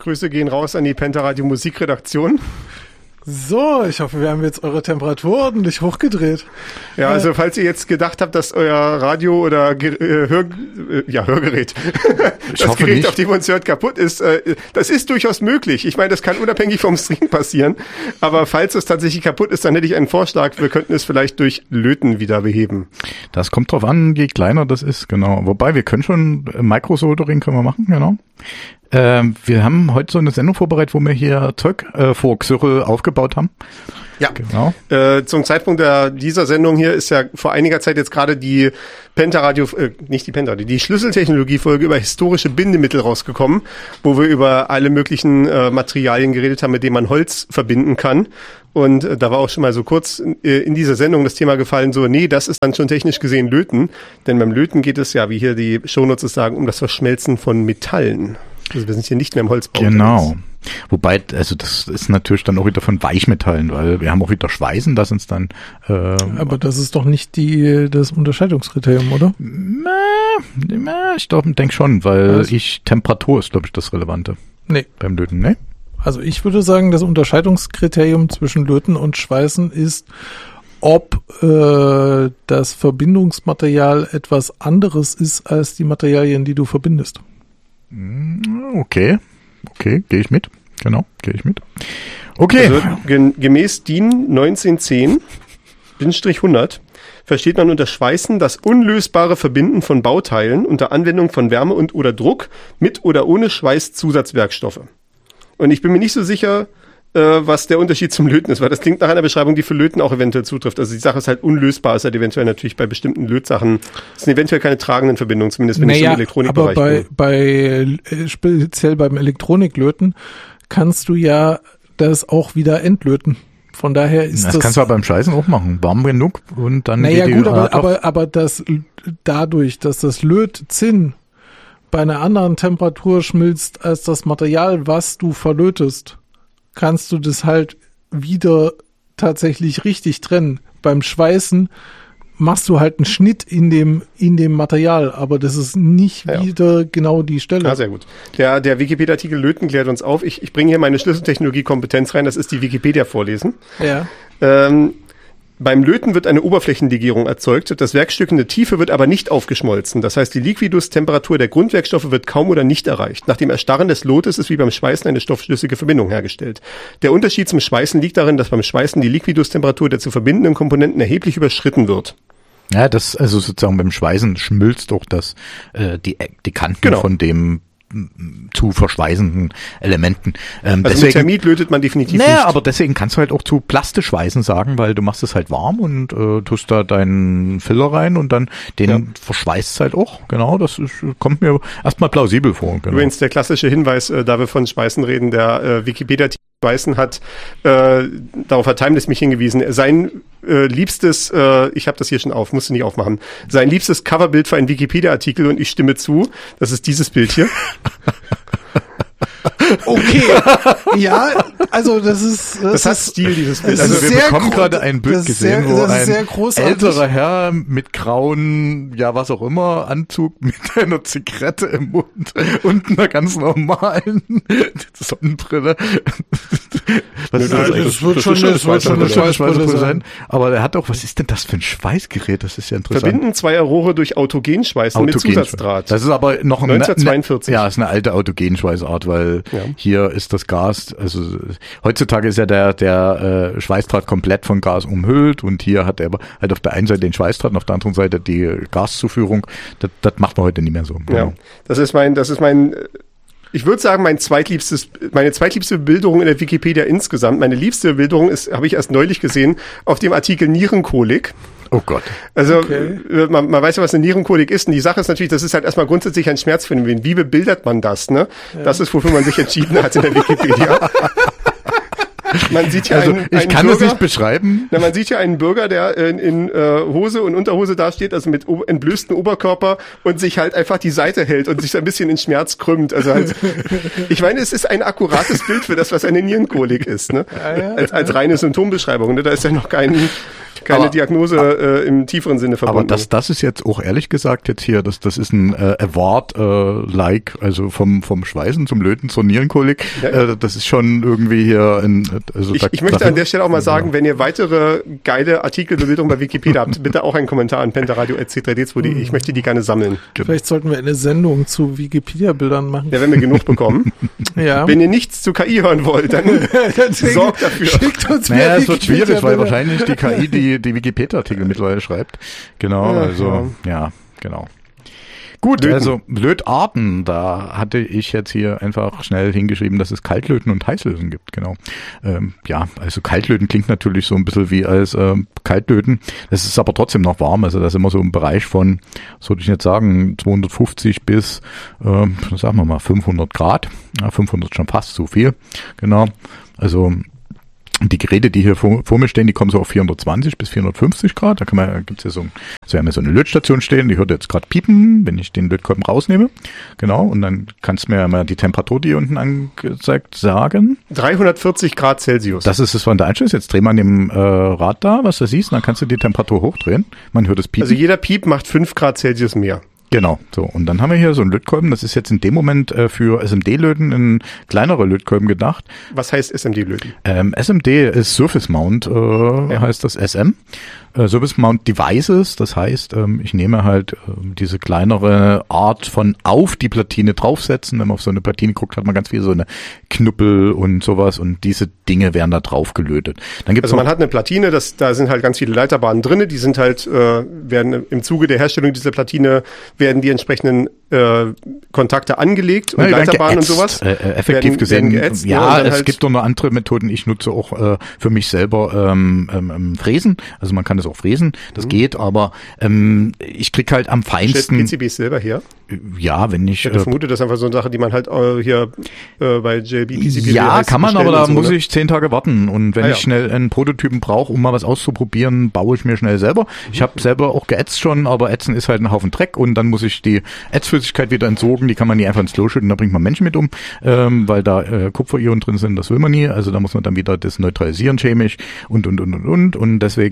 Grüße gehen raus an die Penta-Radio Musikredaktion. So, ich hoffe, wir haben jetzt eure Temperatur ordentlich hochgedreht. Ja, also falls ihr jetzt gedacht habt, dass euer Radio oder Hörgerät, das Gerät, nicht, auf dem uns hört, kaputt ist, das ist durchaus möglich. Ich meine, das kann unabhängig vom Stream passieren. Aber falls es tatsächlich kaputt ist, dann hätte ich einen Vorschlag. Wir könnten es vielleicht durch Löten wieder beheben. Das kommt drauf an, je kleiner das ist, genau. Wobei, wir können schon Microsoldering können wir machen, genau. Wir haben heute so eine Sendung vorbereitet, wo wir hier Zeug vor Xyrel aufgebaut haben. Ja, genau. Zum Zeitpunkt dieser Sendung hier ist ja vor einiger Zeit jetzt gerade die Penta-Radio, nicht die Penta-Radio, die Schlüsseltechnologie-Folge über historische Bindemittel rausgekommen, wo wir über alle möglichen Materialien geredet haben, mit denen man Holz verbinden kann. Und da war auch schon mal so kurz in dieser Sendung das Thema gefallen, so, nee, das ist dann schon technisch gesehen Löten. Denn beim Löten geht es ja, wie hier die Shownotes sagen, um das Verschmelzen von Metallen. Also wir sind hier nicht mehr im Holzbau. Genau. Wobei, also das ist natürlich dann auch wieder von Weichmetallen, weil wir haben auch wieder Schweißen, das uns dann... aber das ist doch nicht das Unterscheidungskriterium, oder? Ich denke schon, weil Temperatur ist, glaube ich, das Relevante. Nee. Beim Löten, ne? Also ich würde sagen, das Unterscheidungskriterium zwischen Löten und Schweißen ist, ob das Verbindungsmaterial etwas anderes ist als die Materialien, die du verbindest. Okay, gehe ich mit. Genau, gehe ich mit. Okay. Also, gemäß DIN 1910-100 versteht man unter Schweißen das unlösbare Verbinden von Bauteilen unter Anwendung von Wärme und/oder Druck mit oder ohne Schweißzusatzwerkstoffe. Und ich bin mir nicht so sicher, was der Unterschied zum Löten ist, weil das klingt nach einer Beschreibung, die für Löten auch eventuell zutrifft. Also die Sache ist halt unlösbar, ist halt eventuell natürlich bei bestimmten Lötsachen, es sind eventuell keine tragenden Verbindungen, zumindest wenn ich im Elektronikbereich bin. Aber speziell beim Elektroniklöten kannst du ja das auch wieder entlöten. Von daher ist das kannst du aber beim Schweißen auch machen, warm genug und dann naja gut, aber dadurch, dass das Lötzinn bei einer anderen Temperatur schmilzt als das Material, was du verlötest, kannst du das halt wieder tatsächlich richtig trennen. Beim Schweißen machst du halt einen Schnitt in dem Material, aber das ist nicht wieder genau die Stelle. Ah, sehr gut. Der Wikipedia-Artikel Löten klärt uns auf. Ich bringe hier meine Schlüsseltechnologie-Kompetenz rein, das ist die Wikipedia vorlesen. Ja. Beim Löten wird eine Oberflächenlegierung erzeugt. Das Werkstück in der Tiefe wird aber nicht aufgeschmolzen. Das heißt, die Liquidus-Temperatur der Grundwerkstoffe wird kaum oder nicht erreicht. Nach dem Erstarren des Lotes ist wie beim Schweißen eine stoffschlüssige Verbindung hergestellt. Der Unterschied zum Schweißen liegt darin, dass beim Schweißen die Liquidus-Temperatur der zu verbindenden Komponenten erheblich überschritten wird. Ja, das, also sozusagen beim Schweißen schmilzt doch die Kanten von dem zu verschweißenden Elementen. Also deswegen, mit Thermit lötet man definitiv nicht. Aber deswegen kannst du halt auch zu Plastischweißen sagen, weil du machst es halt warm und tust da deinen Filler rein und dann verschweißt es halt auch. Genau, kommt mir erstmal plausibel vor. Genau. Übrigens der klassische Hinweis, da wir von Schweißen reden, der Wikipedia Schweißen hat, darauf hat Timeless mich hingewiesen, sein liebstes, ich habe das hier schon auf, musste nicht aufmachen, sein liebstes Coverbild für einen Wikipedia-Artikel und ich stimme zu, das ist dieses Bild hier. Okay, ja, also das hat Stil, dieses Bild. Also wir bekommen gerade ein Bild gesehen, wo ein großartig. älterer Herr mit grauen, was auch immer, Anzug mit einer Zigarette im Mund und einer ganz normalen Sonnenbrille. Das wird schon eine Schweißbrille sein. Aber er hat auch, was ist denn das für ein Schweißgerät? Das ist ja interessant. Verbinden zwei Rohre durch Autogenschweißen mit Zusatzdraht. Das ist aber noch 1942. Ja, ist eine alte Autogenschweißart, weil hier ist das Gas, also heutzutage ist ja der Schweißdraht komplett von Gas umhüllt und hier hat er halt auf der einen Seite den Schweißdraht und auf der anderen Seite die Gaszuführung. Das macht man heute nicht mehr so. Genau. Ja, das ist mein ich würde sagen, meine zweitliebste Bilderung in der Wikipedia insgesamt. Meine liebste Bilderung habe ich erst neulich gesehen, auf dem Artikel Nierenkolik. Oh Gott. Also man weiß ja, was eine Nierenkolik ist. Und die Sache ist natürlich, das ist halt erstmal grundsätzlich ein Schmerzphänomen. Wie bebildert man das? Ne? Ja. Das ist, wofür man sich entschieden hat in der Wikipedia. Man sieht ja ich kann es nicht beschreiben. Man sieht ja einen Bürger, der in Hose und Unterhose dasteht, also mit entblößtem Oberkörper und sich halt einfach die Seite hält und sich so ein bisschen in Schmerz krümmt. Also halt, ich meine, es ist ein akkurates Bild für das, was eine Nierenkolik ist, ne? Als reine Symptombeschreibung. Ne? Da ist ja noch kein keine Diagnose im tieferen Sinne verbunden. Aber das ist jetzt auch ehrlich gesagt jetzt hier, das ist ein Award also vom Schweißen zum Löten zur Nierenkolik. Ja. Das ist schon irgendwie hier ich möchte an der Stelle auch mal sagen, wenn ihr weitere geile Artikel zur Bildung bei Wikipedia habt, bitte auch einen Kommentar an pentaradio@c3d2.de. Ich möchte die gerne sammeln. Vielleicht sollten wir eine Sendung zu Wikipedia-Bildern machen. Ja, wenn wir genug bekommen. Ja. Wenn ihr nichts zu KI hören wollt, dann sorgt dafür. Schickt uns mehr naja, es wird schwierig, weil wahrscheinlich die KI die Wikipedia-Artikel mittlerweile schreibt. Genau, genau. Gut, Löten. Also Lötarten, da hatte ich jetzt hier einfach schnell hingeschrieben, dass es Kaltlöten und Heißlöten gibt, genau. Also Kaltlöten klingt natürlich so ein bisschen wie als Kaltlöten. Das ist aber trotzdem noch warm, also das ist immer so im Bereich von, was würde ich jetzt sagen, 250 bis, sagen wir mal 500 Grad. Ja, 500 schon fast so viel, genau. Also die Geräte, die hier vor mir stehen, die kommen so auf 420 bis 450 Grad. Da gibt's ja wir haben ja so eine Lötstation stehen, die hört jetzt gerade piepen, wenn ich den Lötkolben rausnehme. Genau, und dann kannst du mir mal die Temperatur, die hier unten angezeigt, sagen. 340 Grad Celsius. Das ist es von der Einstellung. Jetzt dreh mal an dem Rad da, was du siehst, und dann kannst du die Temperatur hochdrehen. Man hört es piepen. Also jeder Piep macht 5 Grad Celsius mehr. Genau, so. Und dann haben wir hier so einen Lötkolben, das ist jetzt in dem Moment für SMD-Löten ein kleinerer Lötkolben gedacht. Was heißt SMD-Löten? SMD ist Surface Mount, heißt das SM. Surface Mount Devices, das heißt, ich nehme halt diese kleinere Art von auf die Platine draufsetzen. Wenn man auf so eine Platine guckt, hat man ganz viel so eine Knuppel und sowas und diese Dinge werden da drauf gelötet. Dann gibt's also man hat eine Platine, da sind halt ganz viele Leiterbahnen drinne, die sind halt, werden im Zuge der Herstellung dieser Platine werden die entsprechenden Kontakte angelegt und Leiterbahnen und sowas. Effektiv gesehen, geätzt, ja, es gibt doch noch andere Methoden. Ich nutze auch für mich selber Fräsen, also man kann das auch fräsen, das geht, aber ich krieg halt am feinsten. Stellst PCBs selber her? Ja, wenn ich. Ich vermute, das ist einfach so eine Sache, die man halt hier bei JB PCB. Ja, kann man, aber da muss ich 10 Tage warten. Und wenn ich schnell einen Prototypen brauche, um mal was auszuprobieren, baue ich mir schnell selber. Ich habe selber auch geätzt schon, aber Ätzen ist halt ein Haufen Dreck und dann muss ich die Ätzflüssigkeit wieder entsorgen. Die kann man nie einfach ins Klo schütten, da bringt man Menschen mit um, weil da Kupferionen drin sind. Das will man nie. Also da muss man dann wieder das neutralisieren chemisch und deswegen